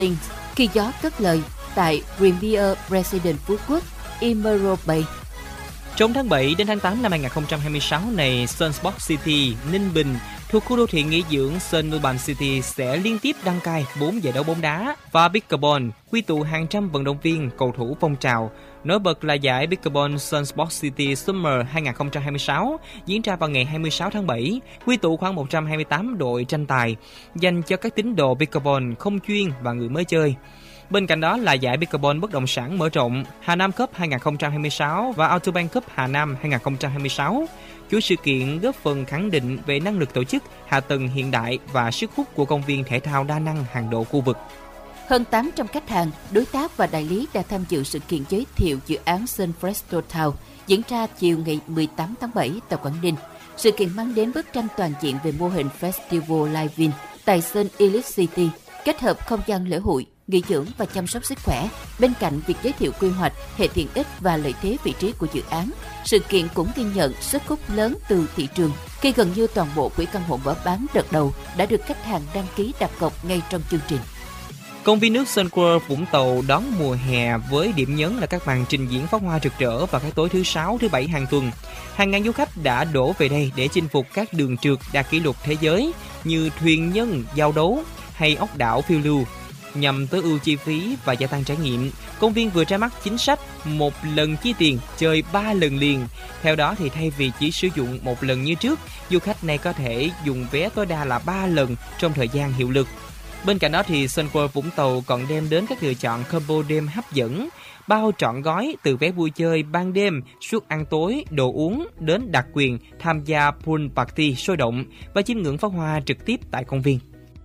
khi gió cất lời tại Premier Residence Phú Quốc, Emerald Bay. Trong tháng 7 đến tháng 8 năm 2026 này, Sunspot City, Ninh Bình thuộc khu đô thị nghỉ dưỡng Sun Urban City sẽ liên tiếp đăng cai 4 giải đấu bóng đá và pickleball, quy tụ hàng trăm vận động viên, cầu thủ phong trào. Nổi bật là giải Pickleball Sunspot City Summer 2026 diễn ra vào ngày 26 tháng 7, quy tụ khoảng 128 đội tranh tài, dành cho các tín đồ pickleball không chuyên và người mới chơi. Bên cạnh đó là giải Pickleball bất động sản mở rộng Hà Nam Cup 2026 và Autobank Cup Hà Nam 2026. Chuỗi sự kiện góp phần khẳng định về năng lực tổ chức, hạ tầng hiện đại và sức hút của công viên thể thao đa năng hàng đầu khu vực. Hơn 800 khách hàng, đối tác và đại lý đã tham dự sự kiện giới thiệu dự án Sun Presto Town diễn ra chiều ngày 18 tháng 7 tại Quảng Ninh. Sự kiện mang đến bức tranh toàn diện về mô hình Festival Livin tại Sun Elite City, kết hợp không gian lễ hội, nghỉ dưỡng và chăm sóc sức khỏe. Bên cạnh việc giới thiệu quy hoạch, hệ tiện ích và lợi thế vị trí của dự án, sự kiện cũng ghi nhận sức hút lớn từ thị trường khi gần như toàn bộ quỹ căn hộ mở bán đợt đầu đã được khách hàng đăng ký đặt cọc ngay trong chương trình. Công viên nước Sun World Vũng Tàu đón mùa hè với điểm nhấn là các màn trình diễn pháo hoa rực rỡ vào các tối thứ 6, thứ 7 hàng tuần. Hàng ngàn du khách đã đổ về đây để chinh phục các đường trượt đạt kỷ lục thế giới như thuyền nhân, giao đấu hay ốc đảo phiêu lưu. Nhằm tối ưu chi phí và gia tăng trải nghiệm, công viên vừa ra mắt chính sách một lần chi tiền, chơi 3 lần liền. Theo đó thì thay vì chỉ sử dụng một lần như trước, du khách này có thể dùng vé tối đa là 3 lần trong thời gian hiệu lực. Bên cạnh đó thì Sun World Vũng Tàu còn đem đến các lựa chọn combo đêm hấp dẫn, bao trọn gói từ vé vui chơi ban đêm, suất ăn tối, đồ uống đến đặc quyền tham gia pool party sôi động và chiêm ngưỡng pháo hoa trực tiếp tại công viên.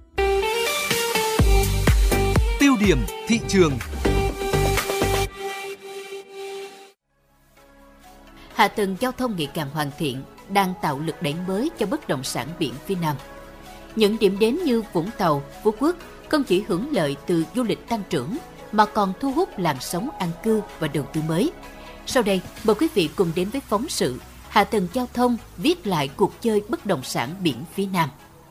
Tiêu điểm thị trường. Hạ tầng giao thông ngày càng hoàn thiện đang tạo lực đẩy mới cho bất động sản biển phía Nam. Những điểm đến như Vũng Tàu, Phú Quốc không chỉ hưởng lợi từ du lịch tăng trưởng mà còn thu hút làn sóng an cư và đầu tư mới. Sau đây, mời quý vị cùng đến với phóng sự Hạ tầng giao thông viết lại cuộc chơi bất động sản biển phía Nam.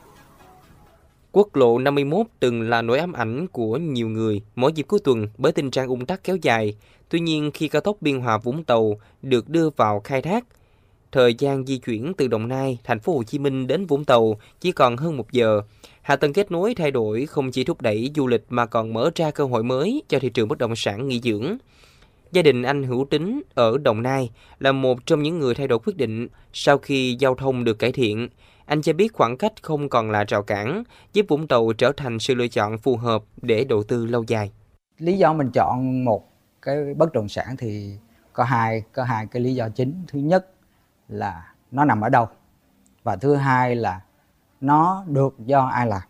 Quốc lộ 51 từng là nỗi ám ảnh của nhiều người mỗi dịp cuối tuần bởi tình trạng ùn tắc kéo dài. Tuy nhiên, khi cao tốc Biên Hòa Vũng Tàu được đưa vào khai thác, thời gian di chuyển từ Đồng Nai, thành phố Hồ Chí Minh đến Vũng Tàu chỉ còn hơn 1 giờ. Hạ tầng kết nối thay đổi không chỉ thúc đẩy du lịch mà còn mở ra cơ hội mới cho thị trường bất động sản nghỉ dưỡng. Gia đình anh Hữu Tính ở Đồng Nai là một trong những người thay đổi quyết định sau khi giao thông được cải thiện. Anh cho biết khoảng cách không còn là rào cản, giúp Vũng Tàu trở thành sự lựa chọn phù hợp để đầu tư lâu dài. Lý do mình chọn một cái bất động sản thì có hai cái lý do chính. Thứ nhất là nó nằm ở đâu, và thứ hai là nó được do ai làm.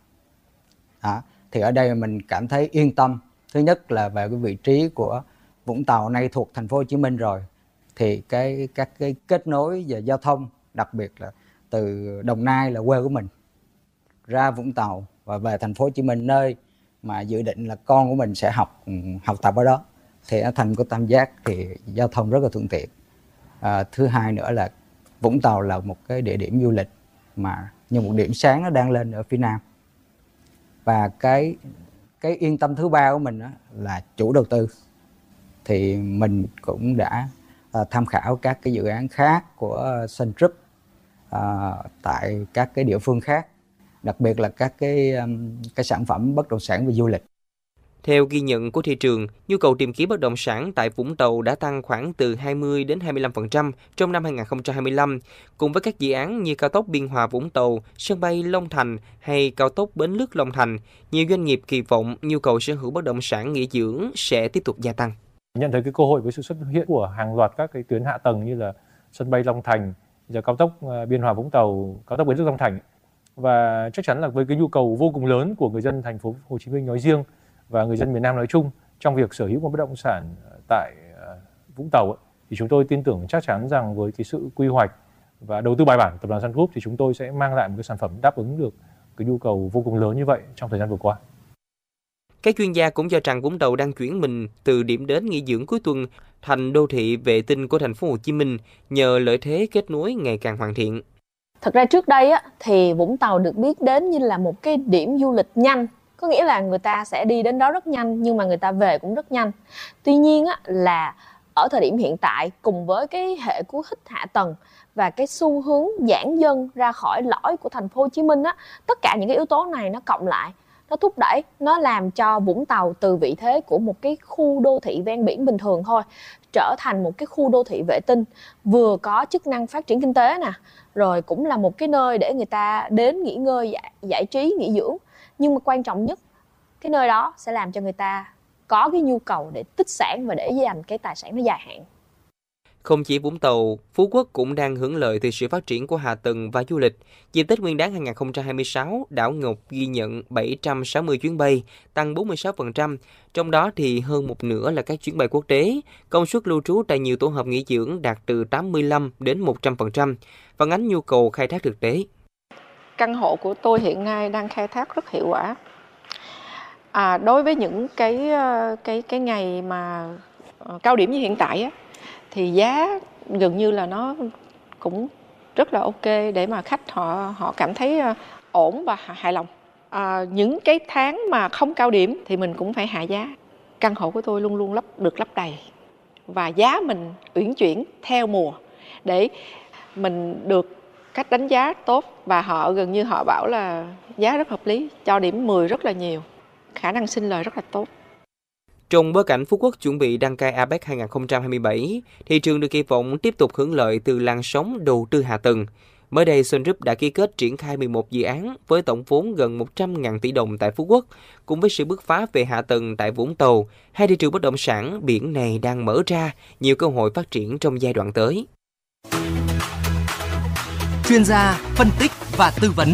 Thì ở đây mình cảm thấy yên tâm. Thứ nhất là về cái vị trí của Vũng Tàu nay thuộc thành phố Hồ Chí Minh rồi, thì các cái kết nối về giao thông, đặc biệt là từ Đồng Nai là quê của mình ra Vũng Tàu và về thành phố Hồ Chí Minh, nơi mà dự định là con của mình sẽ học tập ở đó, thì ở thành của Tam Giác thì giao thông rất là thuận tiện. Thứ hai nữa là Vũng Tàu là một cái địa điểm du lịch mà như một điểm sáng nó đang lên ở phía Nam. Và cái yên tâm thứ ba của mình là chủ đầu tư. Thì mình cũng đã tham khảo các cái dự án khác của Sun Group tại các cái địa phương khác, đặc biệt là các cái sản phẩm bất động sản về du lịch. Theo ghi nhận của thị trường, nhu cầu tìm kiếm bất động sản tại Vũng Tàu đã tăng khoảng từ 20 đến 25% trong năm 2025, cùng với các dự án như cao tốc Biên Hòa Vũng Tàu, sân bay Long Thành hay cao tốc Bến Lức Long Thành. Nhiều doanh nghiệp kỳ vọng nhu cầu sở hữu bất động sản nghỉ dưỡng sẽ tiếp tục gia tăng. Nhận thấy cái cơ hội với sự xuất hiện của hàng loạt các cái tuyến hạ tầng như là sân bay Long Thành, giờ cao tốc Biên Hòa Vũng Tàu, cao tốc Bến Lức Long Thành, và chắc chắn là với cái nhu cầu vô cùng lớn của người dân thành phố Hồ Chí Minh nói riêng và người dân miền Nam nói chung trong việc sở hữu một bất động sản tại Vũng Tàu thì chúng tôi tin tưởng chắc chắn rằng với cái sự quy hoạch và đầu tư bài bản của tập đoàn Sun Group thì chúng tôi sẽ mang lại một cái sản phẩm đáp ứng được cái nhu cầu vô cùng lớn như vậy trong thời gian vừa qua. Các chuyên gia cũng cho rằng Vũng Tàu đang chuyển mình từ điểm đến nghỉ dưỡng cuối tuần thành đô thị vệ tinh của thành phố Hồ Chí Minh nhờ lợi thế kết nối ngày càng hoàn thiện. Thật ra trước đây thì Vũng Tàu được biết đến như là một cái điểm du lịch nhanh Có nghĩa là người ta sẽ đi đến đó rất nhanh nhưng mà người ta về cũng rất nhanh. Tuy nhiên á, là ở thời điểm hiện tại, cùng với cái hệ cú hích hạ tầng và cái xu hướng giãn dân ra khỏi lõi của thành phố Hồ Chí Minh á, tất cả những cái yếu tố này nó cộng lại, nó thúc đẩy, nó làm cho Vũng Tàu từ vị thế của một cái khu đô thị ven biển bình thường thôi trở thành một cái khu đô thị vệ tinh, vừa có chức năng phát triển kinh tế nè, rồi cũng là một cái nơi để người ta đến nghỉ ngơi, giải trí, nghỉ dưỡng. Nhưng mà quan trọng nhất, cái nơi đó sẽ làm cho người ta có cái nhu cầu để tích sản và để dành cái tài sản nó dài hạn. Không chỉ Vũng Tàu, Phú Quốc cũng đang hưởng lợi từ sự phát triển của hạ tầng và du lịch. Dịp Tết Nguyên đán 2026, đảo Ngọc ghi nhận 760 chuyến bay, tăng 46%, trong đó thì hơn một nửa là các chuyến bay quốc tế. Công suất lưu trú tại nhiều tổ hợp nghỉ dưỡng đạt từ 85 đến 100%, phản ánh nhu cầu khai thác thực tế. Căn hộ của tôi hiện nay đang khai thác rất hiệu quả. Đối với những cái ngày mà cao điểm như hiện tại á, thì giá gần như là nó cũng rất là ok để mà khách họ cảm thấy ổn và hài lòng. Những cái tháng mà không cao điểm thì mình cũng phải hạ giá. Căn hộ của tôi luôn luôn được lấp đầy và giá mình uyển chuyển theo mùa để mình được cách đánh giá tốt, và họ gần như họ bảo là giá rất hợp lý, cho điểm 10 rất là nhiều, khả năng sinh lời rất là tốt. Trong bối cảnh Phú Quốc chuẩn bị đăng cai APEC 2027, thị trường được kỳ vọng tiếp tục hưởng lợi từ làn sóng đầu tư hạ tầng. Mới đây, Sun Group đã ký kết triển khai 11 dự án với tổng vốn gần 100.000 tỷ đồng tại Phú Quốc. Cùng với sự bứt phá về hạ tầng tại Vũng Tàu, hai thị trường bất động sản biển này đang mở ra nhiều cơ hội phát triển trong giai đoạn tới. Chuyên gia phân tích và tư vấn.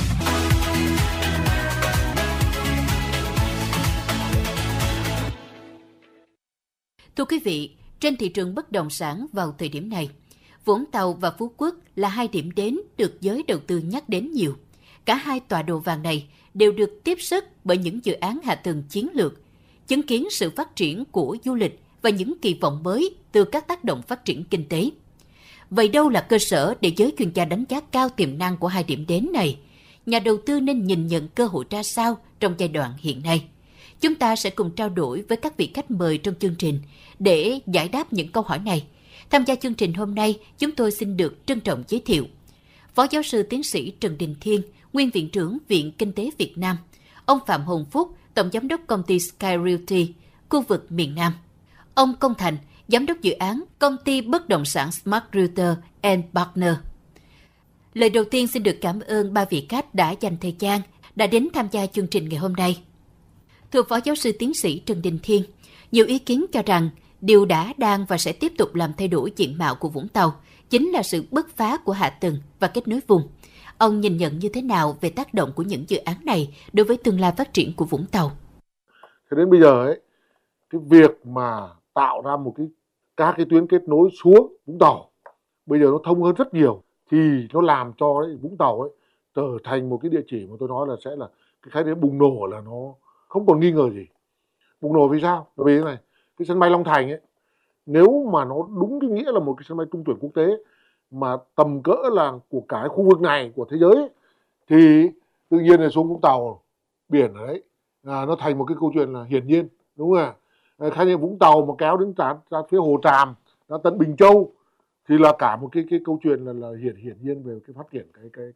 Thưa quý vị, trên thị trường bất động sản vào thời điểm này, Vũng Tàu và Phú Quốc là hai điểm đến được giới đầu tư nhắc đến nhiều. Cả hai tọa độ vàng này đều được tiếp sức bởi những dự án hạ tầng chiến lược, chứng kiến sự phát triển của du lịch và những kỳ vọng mới từ các tác động phát triển kinh tế. Vậy đâu là cơ sở để giới chuyên gia đánh giá cao tiềm năng của hai điểm đến này? Nhà đầu tư nên nhìn nhận cơ hội ra sao trong giai đoạn hiện nay? Chúng ta sẽ cùng trao đổi với các vị khách mời trong chương trình để giải đáp những câu hỏi này. Tham gia chương trình hôm nay, chúng tôi xin được trân trọng giới thiệu Phó giáo sư tiến sĩ Trần Đình Thiên, Nguyên Viện trưởng Viện Kinh tế Việt Nam, ông Phạm Hồng Phúc, Tổng giám đốc công ty Sky Realty, khu vực miền Nam, ông Công Thành, Giám đốc dự án công ty bất động sản Smart Realtor & Partner. Lời đầu tiên xin được cảm ơn ba vị khách đã dành thời gian đã đến tham gia chương trình ngày hôm nay. Thưa Phó giáo sư tiến sĩ Trần Đình Thiên, nhiều ý kiến cho rằng điều đã, đang và sẽ tiếp tục làm thay đổi diện mạo của Vũng Tàu chính là sự bứt phá của hạ tầng và kết nối vùng. Ông nhìn nhận như thế nào về tác động của những dự án này đối với tương lai phát triển của Vũng Tàu? Thế đến bây giờ ấy, cái việc mà tạo ra các cái tuyến kết nối xuống Vũng Tàu bây giờ nó thông hơn rất nhiều, thì nó làm cho Vũng Tàu ấy trở thành một cái địa chỉ mà tôi nói là sẽ là cái khái niệm bùng nổ, là nó không còn nghi ngờ gì. Bùng nổ vì sao? Bởi vì thế này, cái sân bay Long Thành ấy, nếu mà nó đúng cái nghĩa là một cái sân bay trung chuyển quốc tế mà tầm cỡ là của cái khu vực này, của thế giới ấy, thì tự nhiên là xuống Vũng Tàu, biển ở đấy nó thành một cái câu chuyện là hiển nhiên, đúng không ạ? Khái niệm Vũng Tàu mà kéo đến ra phía Hồ Tràm, ra tận Bình Châu thì là cả một cái câu chuyện là hiển nhiên về cái phát triển cái.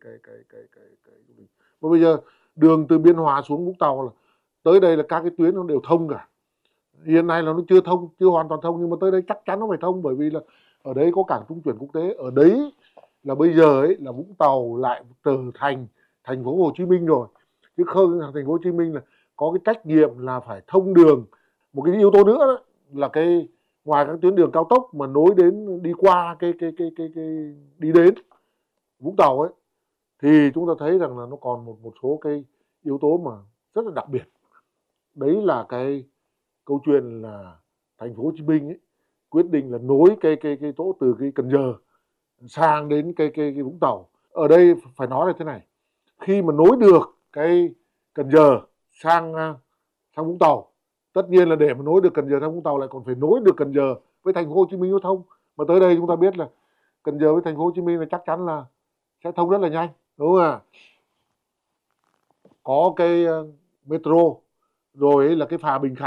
Và bây giờ đường từ Biên Hòa xuống Vũng Tàu là tới đây là các cái tuyến nó đều thông cả. Hiện nay là nó chưa thông, chưa hoàn toàn thông, nhưng mà tới đây chắc chắn nó phải thông, bởi vì là ở đấy có cảng trung chuyển quốc tế, ở đấy là bây giờ ấy là Vũng Tàu lại trở thành thành phố Hồ Chí Minh rồi, chứ không thành phố Hồ Chí Minh là có cái trách nhiệm là phải thông đường. Một cái yếu tố nữa đó, là cái ngoài các tuyến đường cao tốc mà nối đến, đi qua cái đi đến Vũng Tàu ấy, thì chúng ta thấy rằng là nó còn một số cái yếu tố mà rất là đặc biệt. Đấy là cái câu chuyện là thành phố Hồ Chí Minh ấy quyết định là nối cái chỗ từ cái Cần Giờ sang đến cái Vũng Tàu. Ở đây phải nói là thế này, khi mà nối được cái Cần Giờ sang Vũng Tàu, tất nhiên là để mà nối được Cần Giờ sang Vũng Tàu lại còn phải nối được Cần Giờ với thành phố Hồ Chí Minh nó thông. Mà tới đây chúng ta biết là Cần Giờ với thành phố Hồ Chí Minh là chắc chắn là sẽ thông rất là nhanh, đúng không ạ? Có cái metro, rồi ấy là cái phà Bình Khánh